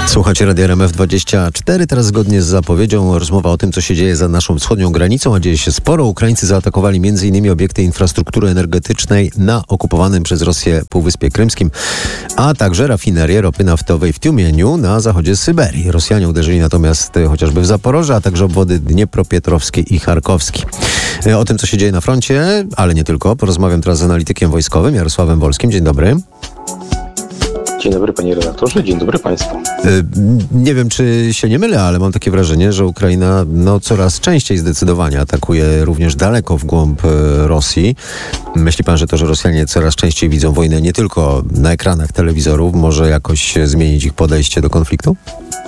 Słuchacie Radia RMF24. Teraz zgodnie z zapowiedzią rozmowa o tym, co się dzieje za naszą wschodnią granicą, a dzieje się sporo. Ukraińcy zaatakowali m.in. obiekty infrastruktury energetycznej na okupowanym przez Rosję Półwyspie Krymskim, a także rafinerię ropy naftowej w Tiumieniu na zachodzie Syberii. Rosjanie uderzyli natomiast chociażby w Zaporoże, a także obwody dniepropietrowskie i charkowski. O tym, co się dzieje na froncie, ale nie tylko, porozmawiam teraz z analitykiem wojskowym Jarosławem Wolskim. Dzień dobry. Dzień dobry panie redaktorze, dzień dobry państwu. Nie wiem, czy się nie mylę, ale mam takie wrażenie, że Ukraina coraz częściej zdecydowanie atakuje również daleko w głąb Rosji. Myśli pan, że to, że Rosjanie coraz częściej widzą wojnę nie tylko na ekranach telewizorów, może jakoś zmienić ich podejście do konfliktu?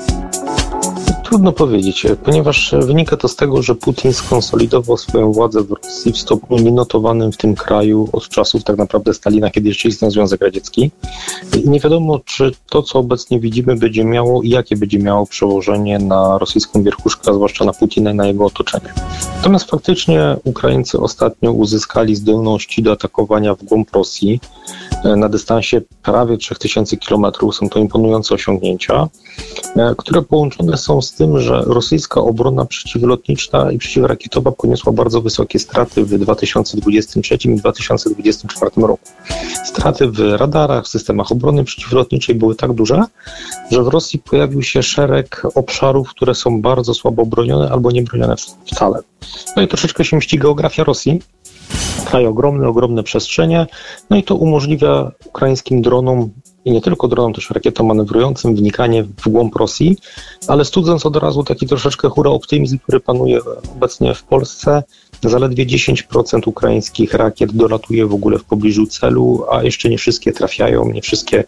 Trudno powiedzieć, ponieważ wynika to z tego, że Putin skonsolidował swoją władzę w Rosji w stopniu nienotowanym w tym kraju od czasów tak naprawdę Stalina, kiedy jeszcze istniał Związek Radziecki. I nie wiadomo, czy to, co obecnie widzimy, będzie miało i jakie będzie miało przełożenie na rosyjską wierchuszkę, a zwłaszcza na Putina i na jego otoczenie. Natomiast faktycznie Ukraińcy ostatnio uzyskali zdolności do atakowania w głąb Rosji na dystansie prawie 3000 km. Są to imponujące osiągnięcia, które połączone są z tym, że rosyjska obrona przeciwlotniczna i przeciwrakietowa poniosła bardzo wysokie straty w 2023 i 2024 roku. Straty w radarach, w systemach obrony przeciwlotniczej były tak duże, że w Rosji pojawił się szereg obszarów, które są bardzo słabo bronione albo nie bronione wcale. No i troszeczkę się mści geografia Rosji. Kraj ogromne przestrzenie, no i to umożliwia ukraińskim dronom i nie tylko dronom, też rakietom manewrującym wnikanie w głąb Rosji, ale studząc od razu taki troszeczkę hura optymizm, który panuje obecnie w Polsce, zaledwie 10% ukraińskich rakiet dolatuje w ogóle w pobliżu celu, a jeszcze nie wszystkie trafiają, nie wszystkie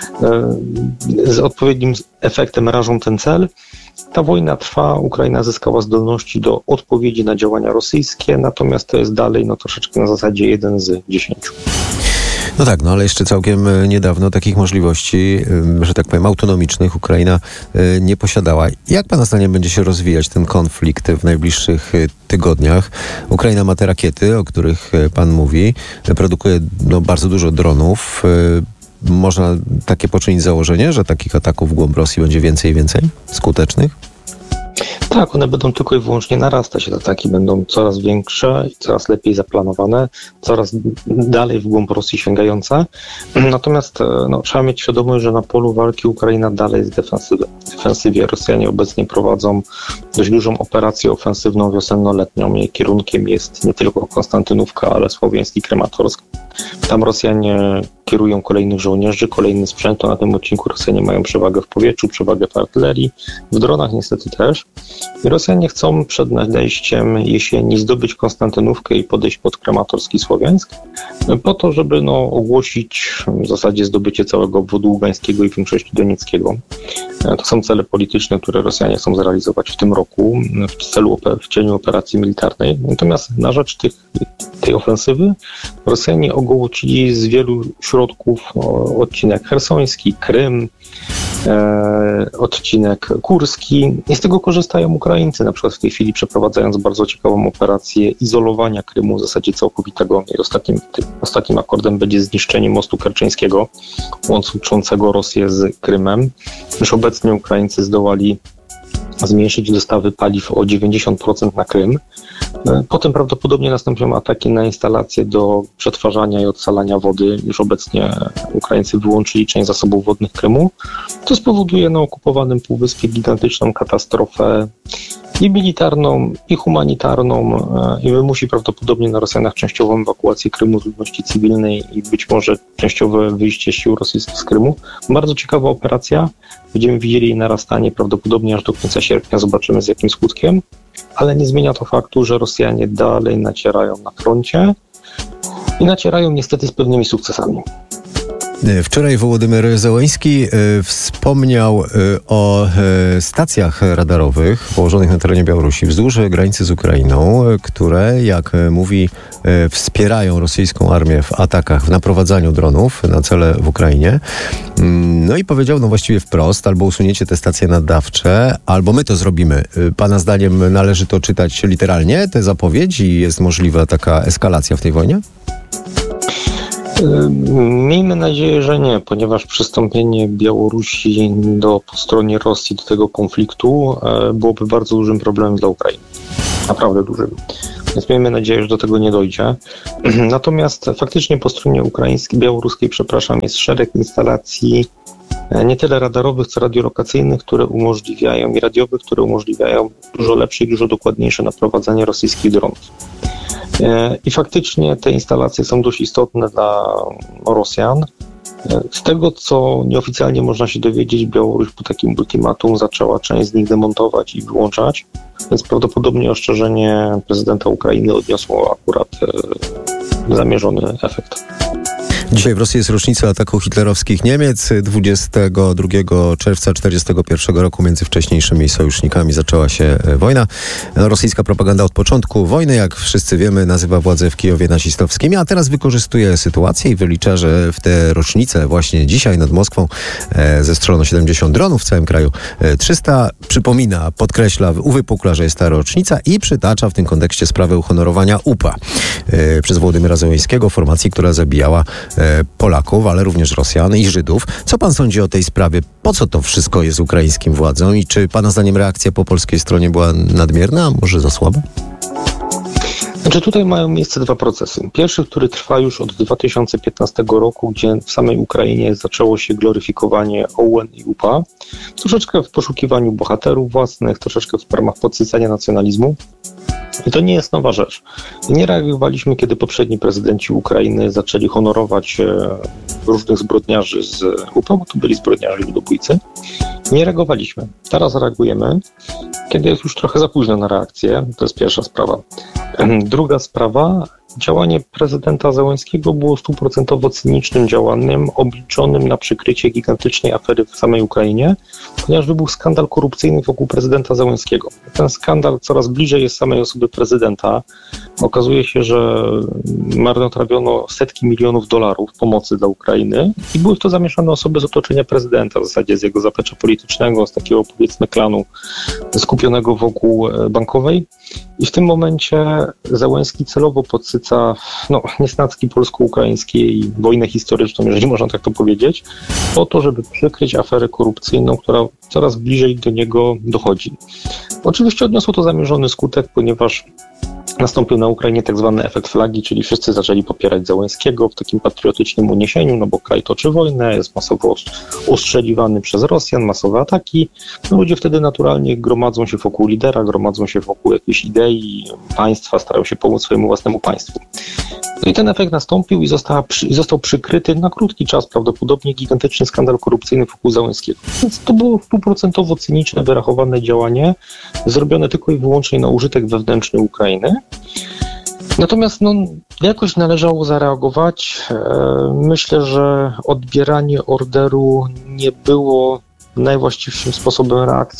z odpowiednim efektem rażą ten cel. Ta wojna trwa, Ukraina zyskała zdolności do odpowiedzi na działania rosyjskie, natomiast to jest dalej troszeczkę na zasadzie 1 z 10. No tak, ale jeszcze całkiem niedawno takich możliwości, że tak powiem, autonomicznych Ukraina nie posiadała. Jak pana zdaniem będzie się rozwijać ten konflikt w najbliższych tygodniach? Ukraina ma te rakiety, o których pan mówi, produkuje bardzo dużo dronów. Można takie poczynić założenie, że takich ataków w głąb Rosji będzie więcej i więcej skutecznych? Tak, one będą tylko i wyłącznie narastać. Te ataki będą coraz większe, coraz lepiej zaplanowane, coraz dalej w głąb Rosji sięgające. Natomiast trzeba mieć świadomość, że na polu walki Ukraina dalej jest w defensywie. Rosjanie obecnie prowadzą dość dużą operację ofensywną wiosenno-letnią. Jej kierunkiem jest nie tylko Konstantynówka, ale Słowiańsk i Krematorsk. Tam Rosjanie kierują kolejnych żołnierzy, kolejny sprzęt. To na tym odcinku Rosjanie mają przewagę w powietrzu, przewagę w artylerii, w dronach niestety też. I Rosjanie chcą przed nadejściem jesieni zdobyć Konstantynówkę i podejść pod Krematorsk i Słowiańsk po to, żeby ogłosić w zasadzie zdobycie całego obwodu ługańskiego i większości donieckiego. To są cele polityczne, które Rosjanie chcą zrealizować w tym roku w cieniu operacji militarnej. Natomiast na rzecz tej ofensywy Rosjanie ogołocili z wielu środków odcinek chersoński, Krym, odcinek kurski i z tego korzystają Ukraińcy, na przykład w tej chwili przeprowadzając bardzo ciekawą operację izolowania Krymu w zasadzie całkowitego. I ostatnim akordem będzie zniszczenie mostu kerczeńskiego łączącego Rosję z Krymem. Już obecnie Ukraińcy zdołali zmniejszyć dostawy paliw o 90% na Krym. Potem prawdopodobnie nastąpią ataki na instalacje do przetwarzania i odsalania wody. Już obecnie Ukraińcy wyłączyli część zasobów wodnych Krymu. To spowoduje na okupowanym półwyspie gigantyczną katastrofę i militarną, i humanitarną i wymusi prawdopodobnie na Rosjanach częściową ewakuację Krymu z ludności cywilnej i być może częściowe wyjście sił rosyjskich z Krymu. Bardzo ciekawa operacja. Będziemy widzieli jej narastanie prawdopodobnie aż do końca sierpnia. Zobaczymy z jakim skutkiem. Ale nie zmienia to faktu, że Rosjanie dalej nacierają na froncie i nacierają niestety z pewnymi sukcesami. Wczoraj Wołodymyr Zełenski wspomniał o stacjach radarowych położonych na terenie Białorusi wzdłuż granicy z Ukrainą, które, jak mówi, wspierają rosyjską armię w atakach, w naprowadzaniu dronów na cele w Ukrainie. No i powiedział właściwie wprost, albo usuniecie te stacje nadawcze, albo my to zrobimy. Pana zdaniem należy to czytać literalnie, tę zapowiedź, i jest możliwa taka eskalacja w tej wojnie? Miejmy nadzieję, że nie, ponieważ przystąpienie Białorusi po stronie Rosji do tego konfliktu byłoby bardzo dużym problemem dla Ukrainy. Naprawdę dużym. Więc miejmy nadzieję, że do tego nie dojdzie. Natomiast faktycznie po stronie białoruskiej, jest szereg instalacji nie tyle radarowych, co radiolokacyjnych, które umożliwiają i radiowych, które umożliwiają dużo lepsze i dużo dokładniejsze naprowadzanie rosyjskich dronów. I faktycznie te instalacje są dość istotne dla Rosjan. Z tego, co nieoficjalnie można się dowiedzieć, Białoruś po takim ultimatum zaczęła część z nich demontować i wyłączać, więc prawdopodobnie ostrzeżenie prezydenta Ukrainy odniosło akurat zamierzony efekt. Dzisiaj w Rosji jest rocznica ataku hitlerowskich Niemiec. 22 czerwca 1941 roku między wcześniejszymi sojusznikami zaczęła się wojna. Rosyjska propaganda od początku wojny, jak wszyscy wiemy, nazywa władze w Kijowie nazistowskimi, a teraz wykorzystuje sytuację i wylicza, że w tę rocznicę właśnie dzisiaj nad Moskwą zestrzelono 70 dronów w całym kraju. 300 przypomina, podkreśla, uwypukla, że jest ta rocznica i przytacza w tym kontekście sprawę uhonorowania UPA przez Wołodymyra Zełenskiego, formacji, która zabijała Polaków, ale również Rosjan i Żydów. Co pan sądzi o tej sprawie? Po co to wszystko jest ukraińskim władzom i czy pana zdaniem reakcja po polskiej stronie była nadmierna, a może za słaba? Znaczy tutaj mają miejsce dwa procesy. Pierwszy, który trwa już od 2015 roku, gdzie w samej Ukrainie zaczęło się gloryfikowanie OUN i UPA, troszeczkę w poszukiwaniu bohaterów własnych, troszeczkę w ramach podsycania nacjonalizmu. I to nie jest nowa rzecz. Nie reagowaliśmy, kiedy poprzedni prezydenci Ukrainy zaczęli honorować różnych zbrodniarzy z UPA, bo to byli zbrodniarze ludobójcy. Nie reagowaliśmy. Teraz reagujemy, kiedy jest już trochę za późno na reakcję. To jest pierwsza sprawa. Druga sprawa, działanie prezydenta Zełenskiego było 100% cynicznym działaniem, obliczonym na przykrycie gigantycznej afery w samej Ukrainie, ponieważ wybuchł skandal korupcyjny wokół prezydenta Zełenskiego. Ten skandal coraz bliżej jest samej osoby prezydenta. Okazuje się, że marnotrawiono setki milionów dolarów pomocy dla Ukrainy i były w to zamieszane osoby z otoczenia prezydenta, w zasadzie z jego zaplecza politycznego, z takiego powiedzmy klanu skupionego wokół Bankowej. I w tym momencie Zełenski celowo podsyca niesnacki polsko-ukraińskiej i wojnę historyczną, jeżeli można tak to powiedzieć, po to, żeby przykryć aferę korupcyjną, która coraz bliżej do niego dochodzi. Oczywiście odniosło to zamierzony skutek, ponieważ nastąpił na Ukrainie tak zwany efekt flagi, czyli wszyscy zaczęli popierać Zełenskiego w takim patriotycznym uniesieniu, bo kraj toczy wojnę, jest masowo ostrzeliwany przez Rosjan, masowe ataki. Ludzie wtedy naturalnie gromadzą się wokół lidera, gromadzą się wokół jakiejś idei państwa, starają się pomóc swojemu własnemu państwu. No i ten efekt nastąpił i został przykryty na krótki czas prawdopodobnie gigantyczny skandal korupcyjny wokół Zełenskiego. Więc to było 100% cyniczne, wyrachowane działanie, zrobione tylko i wyłącznie na użytek wewnętrzny Ukrainy. Natomiast jakoś należało zareagować. Myślę, że odbieranie orderu nie było najwłaściwszym sposobem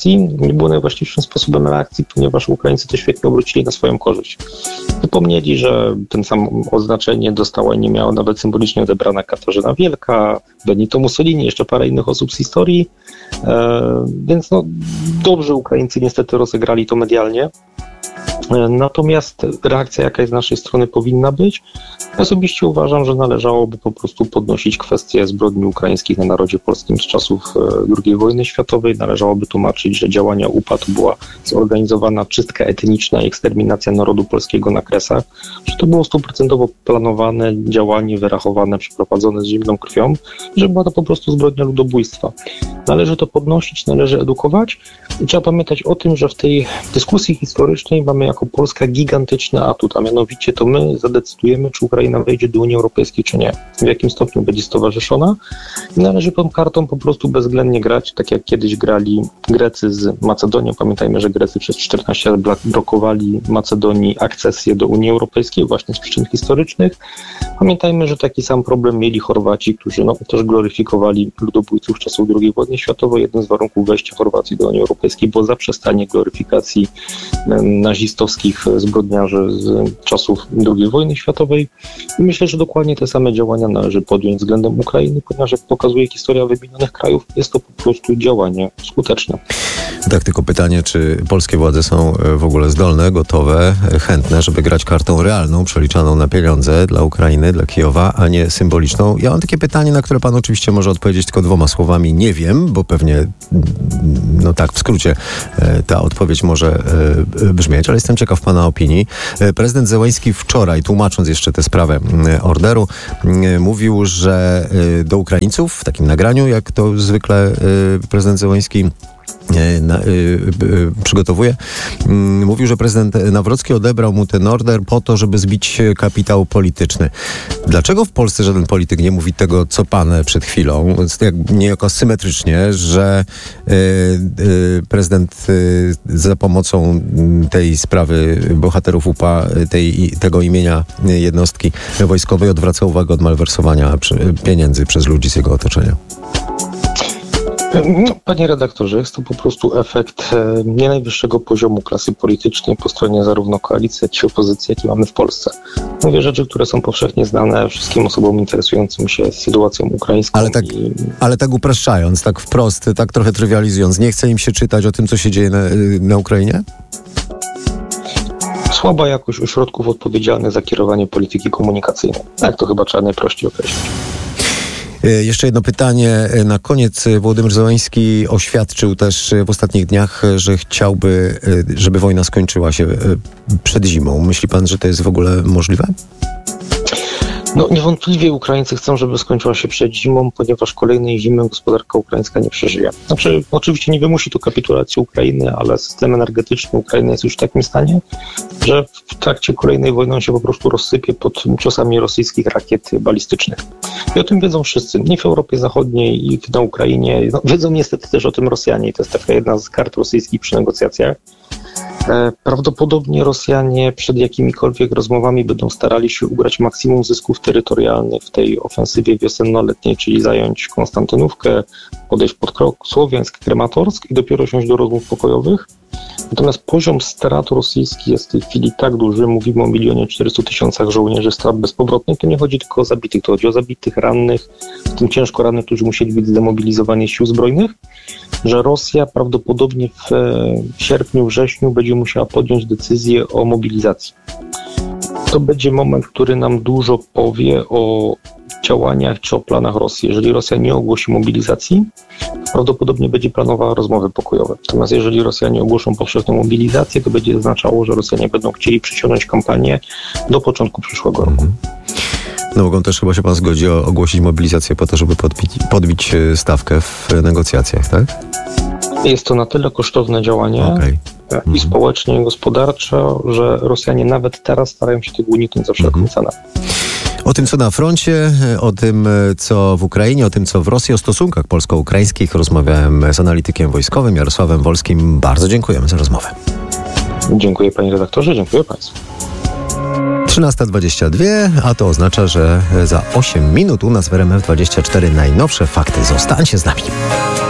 reakcji, ponieważ Ukraińcy to świetnie obrócili na swoją korzyść. Przypomnieli, że ten sam oznaczenie dostała i nie miała nawet symbolicznie odebrana Katarzyna Wielka, Benito Mussolini, jeszcze parę innych osób z historii, więc dobrze Ukraińcy niestety rozegrali to medialnie. Natomiast reakcja, jaka z naszej strony powinna być, osobiście uważam, że należałoby po prostu podnosić kwestię zbrodni ukraińskich na narodzie polskim z czasów II wojny światowej. Należałoby tłumaczyć, że działania UPA to była zorganizowana czystka etniczna i eksterminacja narodu polskiego na Kresach, że to było 100% planowane działanie, wyrachowane, przeprowadzone z zimną krwią, że była to po prostu zbrodnia ludobójstwa. Należy to podnosić, należy edukować i trzeba pamiętać o tym, że w tej dyskusji historycznej mamy jako Polska gigantyczny atut, a mianowicie to my zadecydujemy, czy Ukraina wejdzie do Unii Europejskiej, czy nie. W jakim stopniu będzie stowarzyszona i należy tą kartą po prostu bezwzględnie grać, tak jak kiedyś grali Grecy z Macedonią. Pamiętajmy, że Grecy przez 14 lat blokowali Macedonii akcesję do Unii Europejskiej właśnie z przyczyn historycznych. Pamiętajmy, że taki sam problem mieli Chorwaci, którzy też gloryfikowali ludobójców z czasów II wojny wojny światowej jednym z warunków wejścia Chorwacji do Unii Europejskiej było zaprzestanie gloryfikacji nazistowskich zbrodniarzy z czasów II wojny światowej. I myślę, że dokładnie te same działania należy podjąć względem Ukrainy, ponieważ jak pokazuje historia wymienionych krajów, jest to po prostu działanie skuteczne. Tak, tylko pytanie, czy polskie władze są w ogóle zdolne, gotowe, chętne, żeby grać kartą realną, przeliczaną na pieniądze dla Ukrainy, dla Kijowa, a nie symboliczną. Ja mam takie pytanie, na które pan oczywiście może odpowiedzieć tylko 2 słowami. Nie wiem, bo pewnie, no tak, w skrócie ta odpowiedź może brzmieć, ale jestem ciekaw pana opinii. Prezydent Zełenski wczoraj, tłumacząc jeszcze tę sprawę orderu, mówił, że do Ukraińców w takim nagraniu, jak to zwykle prezydent Zełenski przygotowuje. Mówił, że prezydent Nawrocki odebrał mu ten order po to, żeby zbić kapitał polityczny. Dlaczego w Polsce żaden polityk nie mówi tego, co pan przed chwilą, niejako symetrycznie, że prezydent za pomocą tej sprawy bohaterów UPA, tego imienia jednostki wojskowej odwraca uwagę od malwersowania pieniędzy przez ludzi z jego otoczenia? No, panie redaktorze, jest to po prostu efekt nie najwyższego poziomu klasy politycznej po stronie zarówno koalicji, jak i opozycji, jakie mamy w Polsce. Mówię rzeczy, które są powszechnie znane wszystkim osobom interesującym się sytuacją ukraińską. Ale tak upraszczając, tak wprost, tak trochę trywializując, nie chce im się czytać o tym, co się dzieje na Ukrainie? Słaba jakość ośrodków odpowiedzialnych za kierowanie polityki komunikacyjnej. Tak to chyba trzeba najprościej określić. Jeszcze jedno pytanie na koniec. Wołodymyr Zełenski oświadczył też w ostatnich dniach, że chciałby, żeby wojna skończyła się przed zimą. Myśli pan, że to jest w ogóle możliwe? No niewątpliwie Ukraińcy chcą, żeby skończyła się przed zimą, ponieważ kolejnej zimy gospodarka ukraińska nie przeżyje. Znaczy, oczywiście nie wymusi to kapitulacji Ukrainy, ale system energetyczny Ukrainy jest już w takim stanie, że w trakcie kolejnej wojny on się po prostu rozsypie pod ciosami rosyjskich rakiet balistycznych. I o tym wiedzą wszyscy, nie w Europie Zachodniej i na Ukrainie. No, wiedzą niestety też o tym Rosjanie i to jest taka jedna z kart rosyjskich przy negocjacjach. Prawdopodobnie Rosjanie przed jakimikolwiek rozmowami będą starali się ugrać maksimum zysków terytorialnych w tej ofensywie wiosenno-letniej, czyli zająć Konstantynówkę, podejść pod Słowiańsk, Krematorsk i dopiero siąść do rozmów pokojowych. Natomiast poziom strat rosyjskich jest w tej chwili tak duży, mówimy o 1 400 000 żołnierzy strat bezpowrotnych, to nie chodzi tylko o zabitych, to chodzi o zabitych, rannych, w tym ciężko rannych, którzy musieli być zdemobilizowani z sił zbrojnych, że Rosja prawdopodobnie w sierpniu, wrześniu będzie musiała podjąć decyzję o mobilizacji. To będzie moment, który nam dużo powie o działaniach czy o planach Rosji. Jeżeli Rosja nie ogłosi mobilizacji, prawdopodobnie będzie planowała rozmowy pokojowe. Natomiast jeżeli Rosjanie ogłoszą powszechną mobilizację, to będzie oznaczało, że Rosjanie będą chcieli przyciągnąć kampanię do początku przyszłego roku. No mogą też, chyba się pan zgodzi, ogłosić mobilizację po to, żeby podbić stawkę w negocjacjach, tak? Jest to na tyle kosztowne działanie i społecznie, i gospodarczo, że Rosjanie nawet teraz starają się tego uniknąć za wszelką cenę. O tym, co na froncie, o tym, co w Ukrainie, o tym, co w Rosji, o stosunkach polsko-ukraińskich rozmawiałem z analitykiem wojskowym Jarosławem Wolskim. Bardzo dziękujemy za rozmowę. Dziękuję panie redaktorze, dziękuję państwu. 13:22, a to oznacza, że za 8 minut u nas w RMF24 najnowsze fakty. Zostańcie z nami.